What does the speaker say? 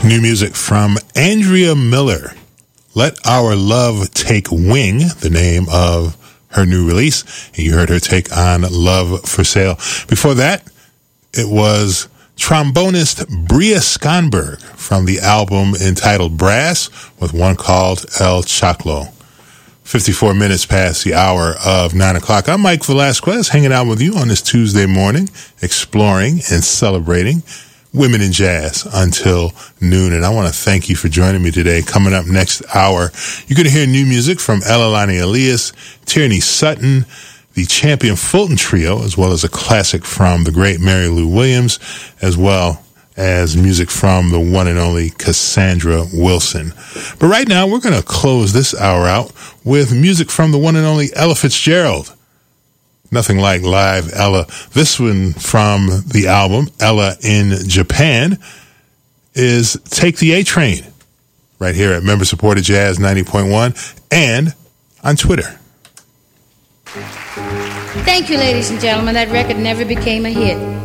New music from Andrea Miller. Let Our Love Take Wing, the name of her new release. And you heard her take on Love for Sale. Before that, it was trombonist Bria Skonberg from the album entitled Brass with one called El Choclo. 54 minutes past the hour of 9 o'clock. I'm Mike Velasquez, hanging out with you on this Tuesday morning, exploring and celebrating women in jazz until noon. And I want to thank you for joining me today. Coming up next hour, you're going to hear new music from Elalani Elias, Tierney Sutton, the Champion Fulton Trio, as well as a classic from the great Mary Lou Williams, as well as music from the one and only Cassandra Wilson. But right now, we're going to close this hour out with music from the one and only Ella Fitzgerald. Nothing like live Ella. This one from the album Ella in Japan is Take the A Train, right here at member-supported Jazz 90.1 and on Twitter. Thank you, ladies and gentlemen. That record never became a hit.